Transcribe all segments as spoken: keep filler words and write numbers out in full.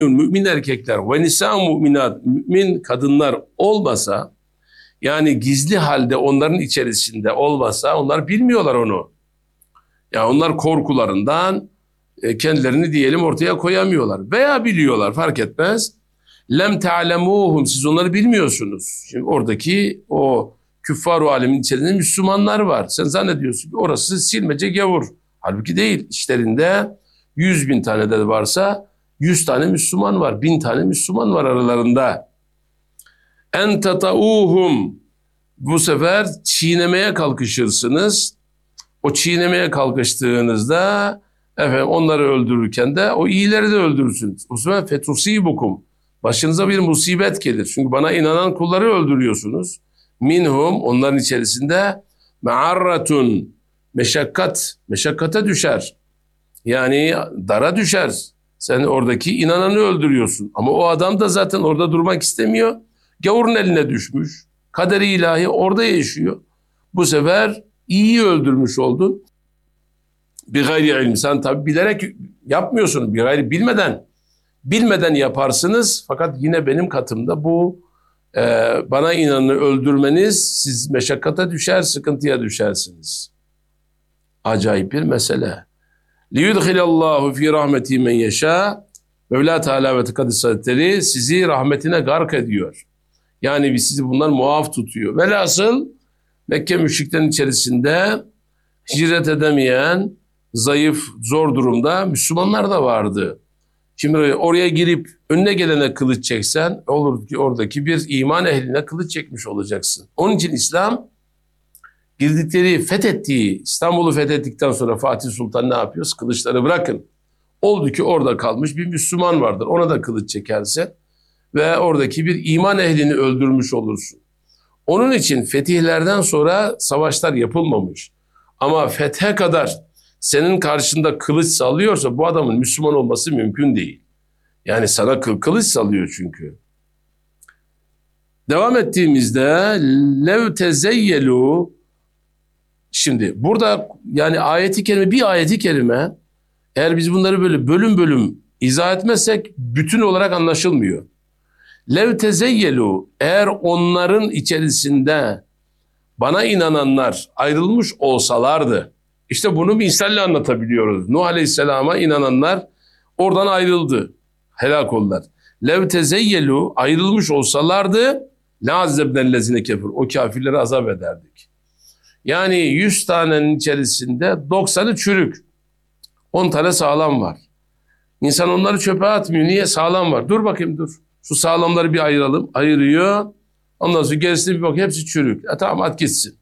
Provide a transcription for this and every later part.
mümin erkekler ve nisa müminat, mümin kadınlar olmasa, yani gizli halde onların içerisinde olmasa, onlar bilmiyorlar onu. Yani onlar korkularından e, kendilerini diyelim ortaya koyamıyorlar. Veya biliyorlar, fark etmez. Lem te'alemuhum, siz onları bilmiyorsunuz. Şimdi oradaki o küffar-ı alemin içerisinde Müslümanlar var. Sen zannediyorsun ki orası silmece gavur. Halbuki değil. İşlerinde yüz bin tane de varsa yüz tane Müslüman var. Bin tane Müslüman var aralarında. En tatauhum, bu sefer çiğnemeye kalkışırsınız. O çiğnemeye kalkıştığınızda efendim onları öldürürken de o iyileri de öldürürsünüz. O zaman fetusibukum, başınıza bir musibet gelir. Çünkü bana inanan kulları öldürüyorsunuz. Minhum, onların içerisinde me'arratun, meşakkat, meşakkata düşer. Yani dara düşer. Sen oradaki inananı öldürüyorsun. Ama o adam da zaten orada durmak istemiyor. Gavurun eline düşmüş. Kader-i ilahi orada yaşıyor. Bu sefer iyiyi öldürmüş oldun. Bir gayri ilim. Sen tabi bilerek yapmıyorsun. Bir gayri bilmeden. Bilmeden yaparsınız. Fakat yine benim katımda bu e, bana inananı öldürmeniz, siz meşakkata düşer, sıkıntıya düşersiniz. Acayip bir mesele. liyudhilallahu fi rahmeti men yeşâ. Mevla Teala ve Tekaddes Hazretleri sizi rahmetine gark ediyor. Yani sizi bundan muaf tutuyor. Velhasıl Mekke müşriklerin içerisinde hicret edemeyen, zayıf, zor durumda Müslümanlar da vardı. Şimdi oraya girip önüne gelene kılıç çeksen, olur ki oradaki bir iman ehline kılıç çekmiş olacaksın. Onun için İslam girdikleri, fethettiği, İstanbul'u fethettikten sonra Fatih Sultan ne yapıyor? Kılıçları bırakın. Oldu ki orada kalmış bir Müslüman vardır. Ona da kılıç çekersin ve oradaki bir iman ehlini öldürmüş olursun. Onun için fetihlerden sonra savaşlar yapılmamış. Ama fethe kadar senin karşında kılıç sallıyorsa bu adamın Müslüman olması mümkün değil. Yani sana kıl kılıç sallıyor çünkü. Devam ettiğimizde lev tezeyyelu, şimdi burada yani ayeti kerime, bir ayeti kerime, eğer biz bunları böyle bölüm bölüm izah etmezsek bütün olarak anlaşılmıyor. Lev tezeyyelu, eğer onların içerisinde bana inananlar ayrılmış olsalardı, işte bunu misalle anlatabiliyoruz. Nuh Aleyhisselam'a inananlar oradan ayrıldı, helak oldular. Lev tezeyyelu, ayrılmış olsalardı, la azzebnellezine kefir, o kafirleri azap ederdik. Yani yüz tanenin içerisinde doksanı çürük, on tane sağlam var. İnsan onları çöpe atmıyor. Niye? Sağlam var. Dur bakayım dur. Şu sağlamları bir ayıralım. Ayırıyor. Ondan sonra gerisine bir bak, hepsi çürük. E tamam, at gitsin.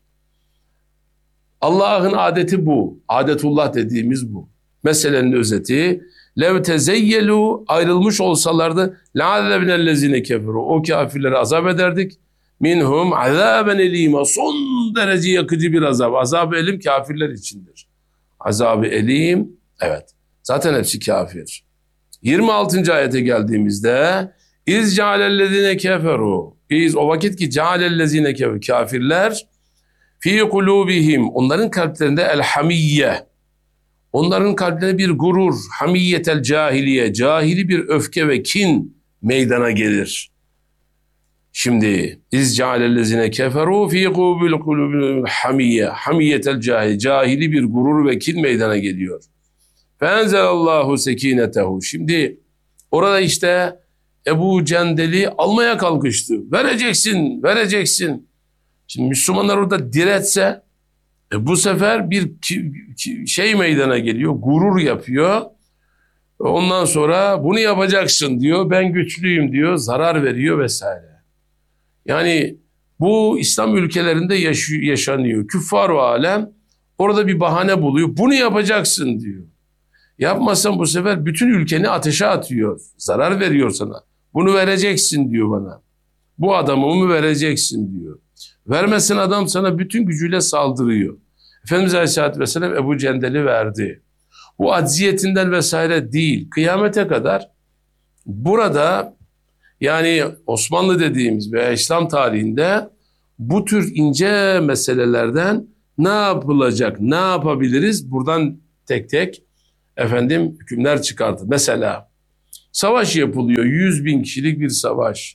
Allah'ın adeti bu. Adetullah dediğimiz bu. Meselenin özeti. Lev tezeyyelu, ayrılmış olsalardı la'azebnellezine keferu, o kafirleri azap ederdik. Minhum azaben elima, son derece yakıcı bir azap. Azab-ı elim kafirler içindir. Azab-ı elim, evet. Zaten hepsi kafir. yirmi altıncı ayete geldiğimizde İz cealellezine keferu, İz o vakit ki cealellezine keferu, kafirler fi kulubihim, onların kalplerinde el hamiyye, onların kalplerinde bir gurur, hamiyetel cahiliye, cahili bir öfke ve kin meydana gelir. Şimdi iz cealellezine keferu fi kulubihim hamiyye, hamiyetel cahil, cahili bir gurur ve kin meydana geliyor. Fenzelallahu sekinetehu. Şimdi orada işte Ebu Cendel'i almaya kalkıştı. Vereceksin, vereceksin. Şimdi Müslümanlar orada diretse e bu sefer bir ki, ki, şey meydana geliyor, gurur yapıyor. Ondan sonra bunu yapacaksın diyor, ben güçlüyüm diyor, zarar veriyor vesaire. Yani bu İslam ülkelerinde yaş yaşanıyor. Küffar-ı alem orada bir bahane buluyor, bunu yapacaksın diyor. Yapmazsan bu sefer bütün ülkeni ateşe atıyor. Zarar veriyor sana. Bunu vereceksin diyor bana. Bu adamımı vereceksin diyor. Vermesin adam sana bütün gücüyle saldırıyor. Efendimiz Aleyhisselatü Vesselam Ebu Cendel'i verdi. Bu acziyetinden vesaire değil. Kıyamete kadar burada yani Osmanlı dediğimiz veya İslam tarihinde bu tür ince meselelerden ne yapılacak, ne yapabiliriz? Buradan tek tek efendim hükümler çıkardı. Mesela Savaş yapılıyor. Yüz bin kişilik bir savaş.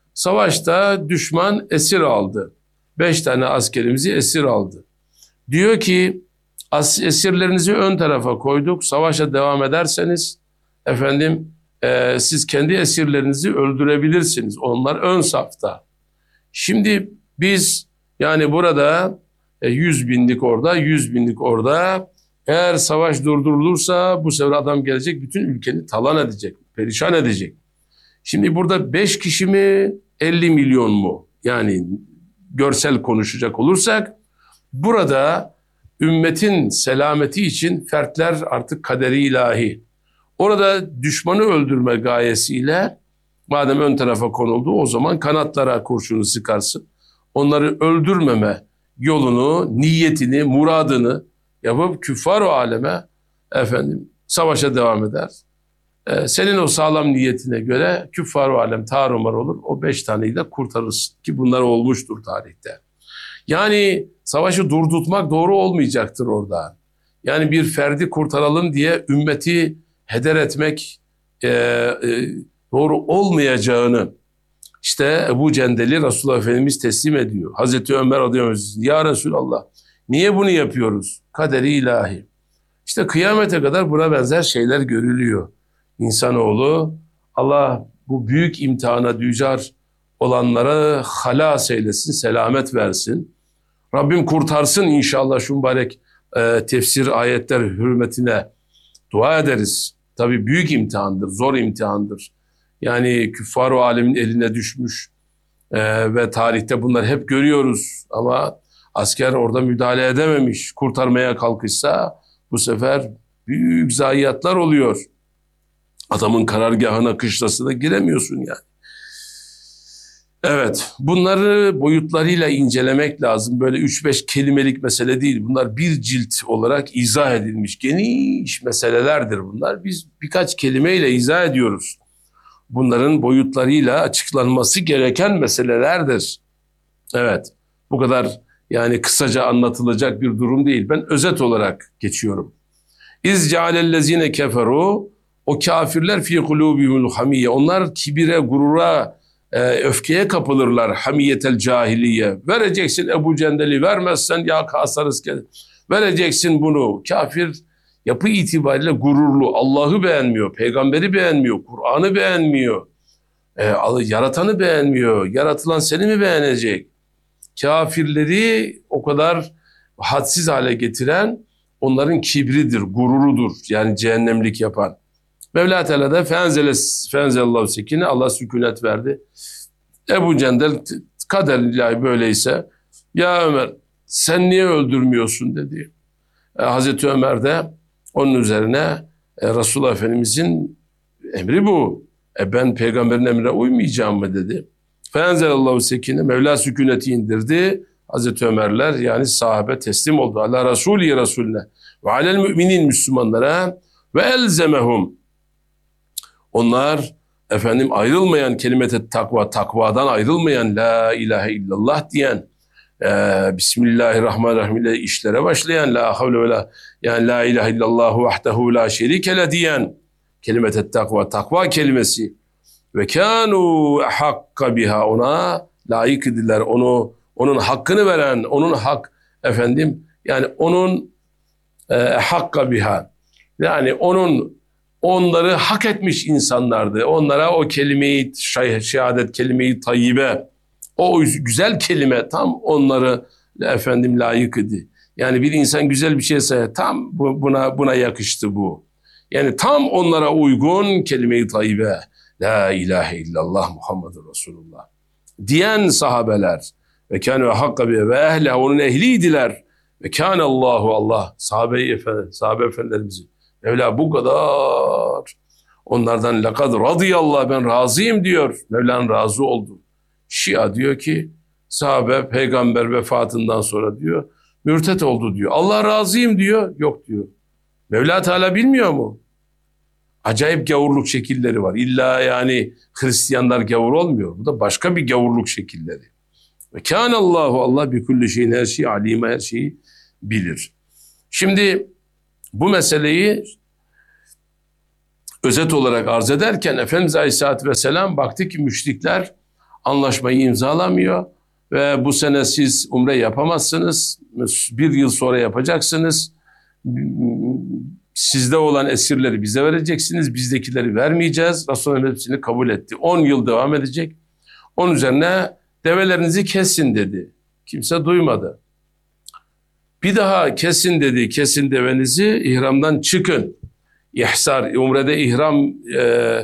Savaşta düşman esir aldı. Beş tane askerimizi esir aldı. Diyor ki esirlerinizi ön tarafa koyduk. Savaşa devam ederseniz efendim e, siz kendi esirlerinizi öldürebilirsiniz. Onlar ön safta. Şimdi biz yani burada e, yüz binlik orada, yüz binlik orada. Eğer savaş durdurulursa bu sefer adam gelecek, bütün ülkeni talan edecek, perişan edecek. Şimdi burada beş kişi mi, elli milyon mu? Yani görsel konuşacak olursak burada ümmetin selameti için fertler artık kaderi ilahi. Orada düşmanı öldürme gayesiyle madem ön tarafa konuldu o zaman kanatlara kurşunu sıkarsın. Onları öldürmeme yolunu, niyetini, muradını yapıp küffar-ı aleme efendim savaşa devam eder. Ee, senin o sağlam niyetine göre küffar-ı alem tarumar olur. O beş taneyi de kurtarırsın ki bunlar olmuştur tarihte. Yani savaşı durdurtmak doğru olmayacaktır orada. Yani bir ferdi kurtaralım diye ümmeti heder etmek e, e, doğru olmayacağını işte Ebu Cendel'i Resulullah Efendimiz teslim ediyor. Hazreti Ömer radıyallahu anh, ya Resulallah niye bunu yapıyoruz? Kaderi ilahi. İşte kıyamete kadar buna benzer şeyler görülüyor. İnsanoğlu Allah bu büyük imtihana düçar olanlara halas eylesin, selamet versin. Rabbim kurtarsın inşallah şu mübarek e, tefsir ayetler hürmetine dua ederiz. Tabii büyük imtihandır, zor imtihandır. Yani küffar-ı alemin eline düşmüş e, ve tarihte bunları hep görüyoruz. Ama asker orada müdahale edememiş, kurtarmaya kalkışsa bu sefer büyük zayiatlar oluyor. Adamın karargahına, kışlasına giremiyorsun yani. Evet, bunları boyutlarıyla incelemek lazım. Böyle üç beş kelimelik mesele değil. Bunlar bir cilt olarak izah edilmiş geniş meselelerdir bunlar. Biz birkaç kelimeyle izah ediyoruz. Bunların boyutlarıyla açıklanması gereken meselelerdir. Evet, bu kadar yani kısaca anlatılacak bir durum değil. Ben özet olarak geçiyorum. İz cealellezine keferu, o kafirler fi kulubihimul hamiyye. Onlar kibire, gurura, e, öfkeye kapılırlar. Hamiyetel cahiliye. Vereceksin Ebu Cendel'i, vermezsen ya kasarız. Vereceksin bunu. Kafir yapı itibariyle gururlu. Allah'ı beğenmiyor, peygamberi beğenmiyor, Kur'an'ı beğenmiyor. E, yaratanı beğenmiyor. Yaratılan seni mi beğenecek? Kafirleri o kadar hadsiz hale getiren onların kibridir, gururudur. Yani cehennemlik yapan. Mevla Teala da fenzelallahu sekine, Allah sükunet verdi. Ebu Cendel kader ilahi böyleyse ya Ömer sen niye öldürmüyorsun dedi. E, Hazreti Ömer de onun üzerine e, Resulullah Efendimizin emri bu. E, ben peygamberin emrine uymayacağım mı dedi. Fenzelallahu sekine, Mevla sükuneti indirdi. Hazreti Ömerler yani sahabe teslim oldu. Allah Resulü Resulüne ve alel müminin Müslümanlara ve elzemehum. Onlar efendim ayrılmayan kelimete takva, takvadan ayrılmayan la ilahe illallah diyen e, Bismillahirrahmanirrahim ile işlere başlayan la havle ve la yani la ilahe illallah vahdehu la şerike le diyen kelimete takva, takva kelimesi ve kânû hakka biha, ona layık idiler, onu onun hakkını veren, onun hak efendim yani onun e, hakka biha yani onun onları hak etmiş insanlardı. Onlara o kelimeyi şehadet, kelimeyi tayyibe, o güzel kelime tam onları efendim layık idi. Yani bir insan güzel bir şeyse tam buna buna yakıştı bu. Yani tam onlara uygun kelime-i tayyibe. La ilahe illallah Muhammedur Resulullah diyen sahabeler ve kâne hakka bihe ve ehle, onun ehliydiler ve kâne Allahu, Allah sahabe-i efendi, sahabe efendilerimizi Mevla bu kadar onlardan lekad radıyallah, ben razıyım diyor. Mevla'nın razı oldu. Şia diyor ki sahabe peygamber vefatından sonra diyor mürtet oldu diyor. Allah razıyım diyor. Yok diyor. Mevla Teala bilmiyor mu? Acayip gavurluk şekilleri var. İlla yani Hristiyanlar gavur olmuyor. Bu da başka bir gavurluk şekilleri. Ve kânallahu, Allah bi kulli şeyin, her şeyi alime, her şeyi bilir. Şimdi bu meseleyi özet olarak arz ederken Efendimiz Aleyhisselatü Vesselam baktı ki müşrikler anlaşmayı imzalamıyor ve bu sene siz umre yapamazsınız, bir yıl sonra yapacaksınız, sizde olan esirleri bize vereceksiniz, bizdekileri vermeyeceğiz. Resulullah hepsini kabul etti. on yıl devam edecek. Onun üzerine develerinizi kesin dedi. Kimse duymadı. Bir daha kesin dedi, kesin devenizi, ihramdan çıkın. İhsar, umrede ihram, e,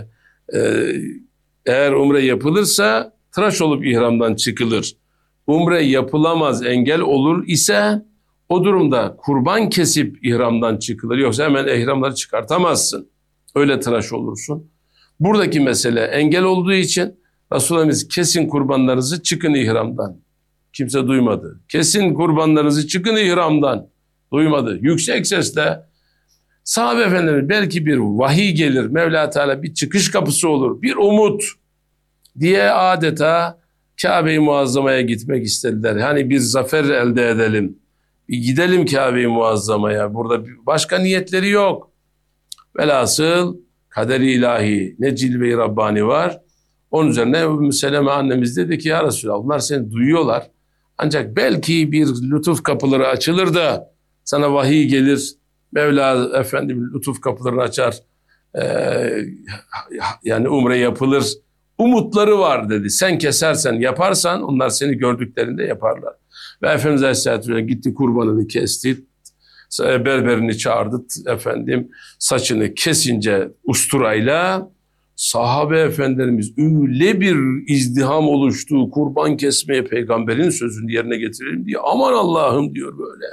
e, eğer umre yapılırsa tıraş olup ihramdan çıkılır. Umre yapılamaz, engel olur ise o durumda kurban kesip ihramdan çıkılır. Yoksa hemen ihramları çıkartamazsın. Öyle tıraş olursun. Buradaki mesele engel olduğu için Resulullah kesin kurbanlarınızı çıkın ihramdan. Kimse duymadı. Kesin kurbanlarınızı çıkın ihramdan. Duymadı. Yüksek sesle sahabe efendileri belki bir vahiy gelir. Mevla Teala bir çıkış kapısı olur. Bir umut diye adeta Kabe-i Muazzama'ya gitmek istediler. Hani bir zafer elde edelim. Bir gidelim Kabe-i Muazzama'ya. Burada başka niyetleri yok. Velhasıl kader-i ilahi ne cilve-i Rabbani var. Onun üzerine Ümmü Seleme annemiz dedi ki ya Resulallah onlar seni duyuyorlar. Ancak belki bir lütuf kapıları açılır da sana vahiy gelir. Mevla efendim lütuf kapılarını açar. Ee, yani umre yapılır. Umutları var dedi. Sen kesersen yaparsan onlar seni gördüklerinde yaparlar. Ve Efendimiz Aleyhisselatü Vesselam gitti kurbanını kesti. Berberini çağırdı efendim. Saçını kesince usturayla sahabe efendilerimiz öyle bir izdiham oluştu. Kurban kesmeye peygamberin sözünü yerine getirelim diye. Aman Allah'ım diyor böyle.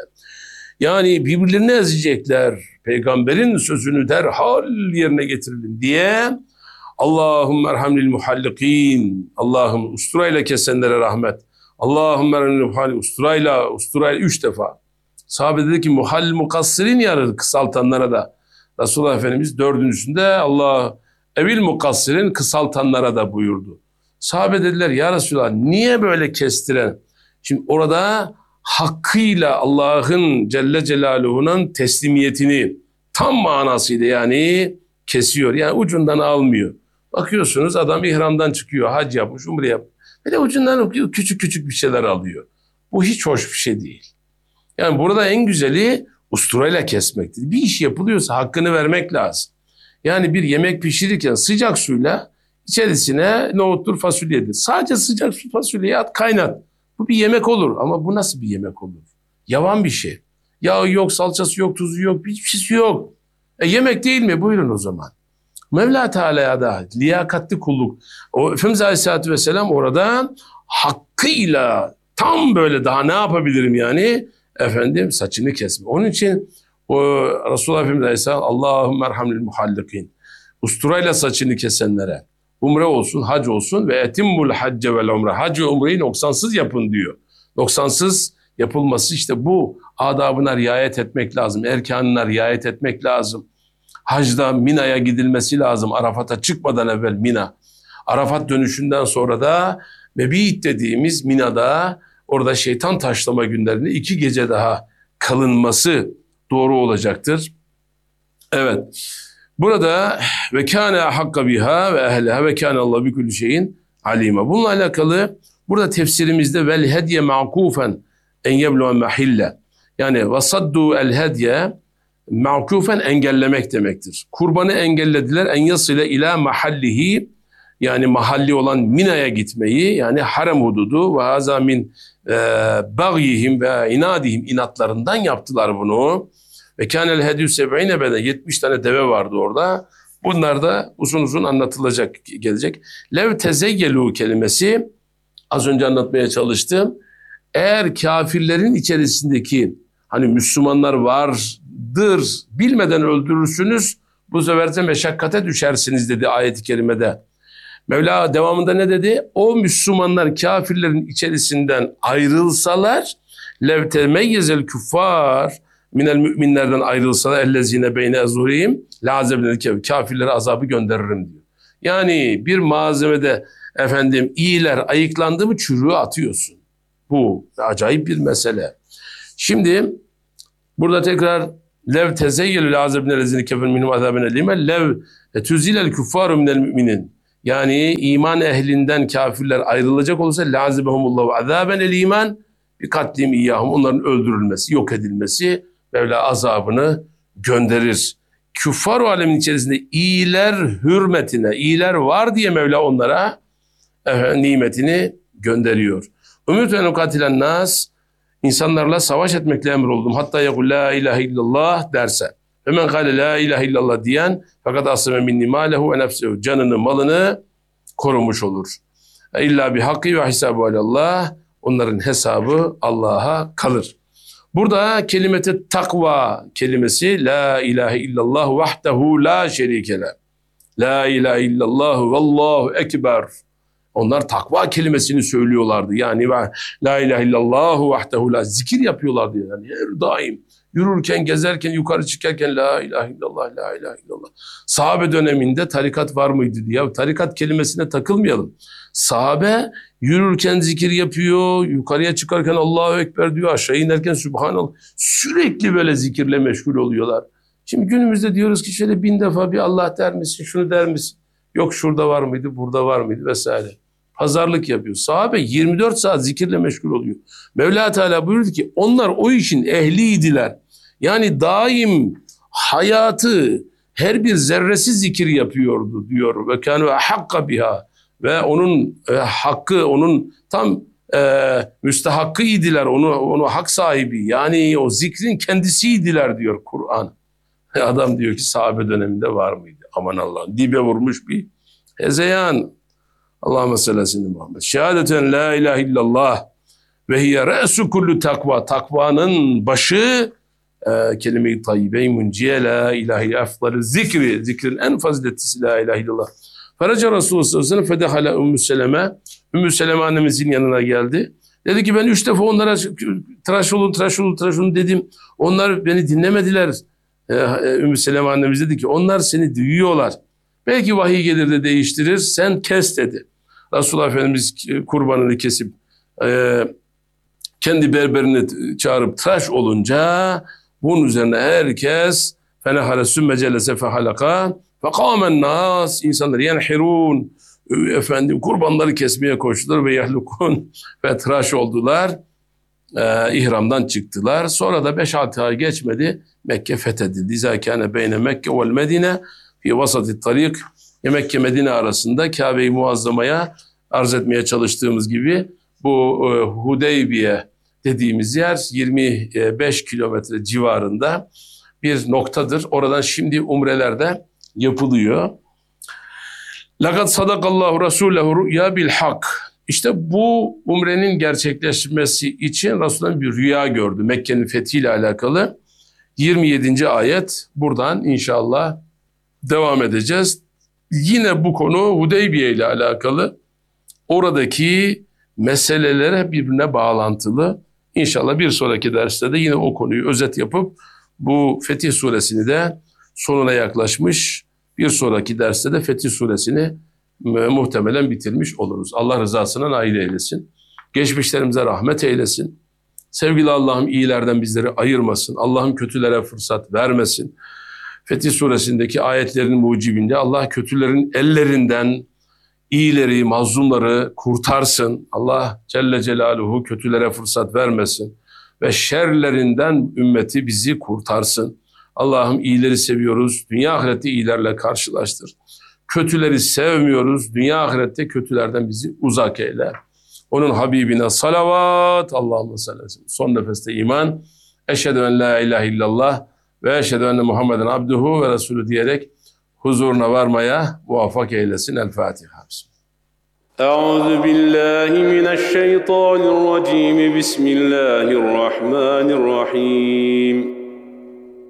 Yani birbirlerini ezecekler. Peygamberin sözünü derhal yerine getirelim diye. Allahümme erhamlil muhallikin. Allah'ım usturayla kesenlere rahmet. Allahümme erhamlil muhallikin. Usturayla, usturayla üç defa. Sahabe dedi ki muhall mukassirin yarı kısaltanlara da. Resulullah Efendimiz dördüncüsünde Allah evil mukassirin kısaltanlara da buyurdu. Sahabe dediler ya Resulallah niye böyle kestiren? Şimdi orada hakkıyla Allah'ın Celle Celaluhu'nun teslimiyetini tam manasıyla yani kesiyor. Yani ucundan almıyor. Bakıyorsunuz adam ihramdan çıkıyor, hac yapmış, umre yapmış. Ve de ucundan küçük küçük bir şeyler alıyor. Bu hiç hoş bir şey değil. Yani burada en güzeli usturayla kesmektir. Bir iş yapılıyorsa hakkını vermek lazım. Yani bir yemek pişirirken sıcak suyla içerisine nohuttur, fasulyedir. Sadece sıcak su fasulyeyi at kaynat. Bu bir yemek olur ama bu nasıl bir yemek olur? Yavan bir şey. Yağı yok, salçası yok, tuzu yok, hiçbir şeysi yok. E yemek değil mi? Buyurun o zaman. Mevla Teala'ya da liyakatli kulluk. O Efendimiz Aleyhisselatü Vesselam orada hakkıyla tam böyle daha ne yapabilirim yani? Efendim saçını kesme. Onun için o Resulullah Efendimiz Aleyhisselam Allahümme erhamlil muhallikin. Usturayla saçını kesenlere umre olsun, hac olsun ve etimmul hacce vel umre. Hac ve umreyi noksansız yapın diyor. Noksansız yapılması işte bu adabına riayet etmek lazım. Erkanına riayet etmek lazım. Hacda Mina'ya gidilmesi lazım. Arafat'a çıkmadan evvel Mina. Arafat dönüşünden sonra da Mebit dediğimiz Mina'da orada şeytan taşlama günlerinde iki gece daha kalınması doğru olacaktır. Evet. Burada ve kâne hakka biha ve ehliha ve kâne Allah bi kulli şeyin alîmâ. Bununla alakalı burada tefsirimizde vel hediye ma'kufen en yebluğa mahille. Yani vasaddu el hediye ma'kufen engellemek demektir. Kurbanı engellediler en yasile ila mahallihi yani mahalli olan Mina'ya gitmeyi yani harem hududu ve haza min e, bagyihim ve inadihim inatlarından yaptılar bunu. Ve kânel hediyü seb'ine beden yetmiş tane deve vardı orada. Bunlar da uzun uzun anlatılacak gelecek. Lev tezeyyelu kelimesi az önce anlatmaya çalıştım. Eğer kafirlerin içerisindeki hani Müslümanlar vardır bilmeden öldürürsünüz bu sefer de meşakkate düşersiniz dedi ayet-i kerimede. Mevla devamında ne dedi? O Müslümanlar kafirlerin içerisinden ayrılsalar lev temeyyezel küffar minel müminlerden ayrılsalar ellezine beyne ezurihim lazebine kafirlere azabı gönderirim diyor. Yani bir malzemede efendim iyiler ayıklandı mı çürüğü atıyorsun. Bu acayip bir mesele. Şimdi burada tekrar lev tezeyyelü lazebine lezine kefer minhum azabine lime lev E tuzilel kuffaru minel müminin. Yani iman ehlinden kafirler ayrılacak olursa lazibehumullahu azaben el iman bir katlim iyyahum, onların öldürülmesi, yok edilmesi Mevla azabını gönderir. Küffar alemin içerisinde iyiler hürmetine, iyiler var diye Mevla onlara e, nimetini gönderiyor. Ümitü en ukatilen nas, insanlarla savaş etmekle emroldum. Hatta yakul la ilahe illallah derse. Ve men kâle la ilahe illallah diyen fakat asime minni mâlehu ve nefsehu, canını malını korumuş olur. İlla bi hakkı ve hisabu alallah, onların hesabı Allah'a kalır. Burada kelimeti takva kelimesi la ilahe illallah vahdehu la şerike le. La ilahe illallah vallahu ekber. Onlar takva kelimesini söylüyorlardı. Yani la ilahe illallah vahdehu la, zikir yapıyorlardı yani her daim. Yürürken, gezerken, yukarı çıkarken la ilahe illallah, la ilahe illallah. Sahabe döneminde tarikat var mıydı diye. Tarikat kelimesine takılmayalım. Sahabe yürürken zikir yapıyor, yukarıya çıkarken Allahu Ekber diyor, aşağı inerken Sübhanallah. Sürekli böyle zikirle meşgul oluyorlar. Şimdi günümüzde diyoruz ki şöyle bin defa bir Allah der misin, şunu der misin? Yok şurada var mıydı, burada var mıydı vesaire. Pazarlık yapıyor. Sahabe yirmi dört saat zikirle meşgul oluyor. Mevla Teala buyurdu ki onlar o işin ehliydiler. Yani daim hayatı her bir zerresi zikir yapıyordu diyor. Ve kânû hakka biha, ve onun e, hakkı, onun tam e, müstehakkı idiler. Onu, onu hak sahibi, yani o zikrin kendisiydiler diyor Kur'an. Adam diyor ki sahabe döneminde var mıydı? Aman Allah'ım, dibe vurmuş bir hezeyan. Allahümme salli Muhammed. Şehadeten la ilahe illallah ve hiye re'su kullu takva. Takvanın başı e, kelime-i tayyibe-i munciye la ilahe afdalı zikri. Zikrin en faziletlisi la ilahe illallah. Feraca Resulullah sallallahu aleyhi ve sellem fedehala Ümmü Seleme. Ümmü Seleme annemizin yanına geldi. Dedi ki ben üç defa onlara tıraş olun, tıraş olun, tıraş olun dedim. Onlar beni dinlemediler. Ee, Ümmü Seleme annemiz dedi ki onlar seni duyuyorlar. Belki vahiy gelir de değiştirir. Sen kes dedi. Resulullah Efendimiz kurbanını kesip e, kendi berberini çağırıp tıraş olunca bunun üzerine herkes fenehale sümme celese fehalaka fekâmen nâs, insanlar yenhirûn, efendim kurbanları kesmeye koştular ve yahlukun ve tıraş oldular. Ee, ihramdan çıktılar. Sonra da beş altı ay geçmedi. Mekke fethedildi. Zâkâne beyne Mekke vel Medine fi vasati tarik. Mekke Medine arasında Kabe-i Muazzama'ya arz etmeye çalıştığımız gibi bu e, Hudeybiye dediğimiz yer yirmi beş kilometre civarında bir noktadır. Oradan şimdi umreler de yapılıyor. لَقَدْ صَدَقَ اللّٰهُ رَسُولَهُ رُؤْيَا بِالْحَقِّ. İşte bu umrenin gerçekleşmesi için Resulullah bir rüya gördü. Mekke'nin fethiyle alakalı. yirmi yedinci ayet, buradan inşallah devam edeceğiz. Yine bu konu Hudeybiye ile alakalı. Oradaki meselelere birbirine bağlantılı. İnşallah bir sonraki derste de yine o konuyu özet yapıp bu Fetih Suresini de sonuna yaklaşmış. Bir sonraki derste de Fetih Suresini muhtemelen bitirmiş oluruz. Allah rızasına nail eylesin. Geçmişlerimize rahmet eylesin. Sevgili Allah'ım iyilerden bizleri ayırmasın. Allah'ım kötülere fırsat vermesin. Fetih Suresindeki ayetlerin mucibinde Allah kötülerin ellerinden iyileri, mazlumları kurtarsın. Allah Celle Celaluhu kötülere fırsat vermesin. Ve şerlerinden ümmeti bizi kurtarsın. Allah'ım iyileri seviyoruz. Dünya ahirette iyilerle karşılaştır. Kötüleri sevmiyoruz. Dünya ahirette kötülerden bizi uzak eyle. Onun Habibine salavat. Allahümme salli aleyhi ve sellem. Son nefeste iman. Eşhedü en la ilahe illallah ve eşhedü enne Muhammeden abduhu ve resulü diyerek huzuruna varmaya muvaffak eylesin. El Fatiha. Euzu billahi mineşşeytanirracim. Bismillahirrahmanirrahim.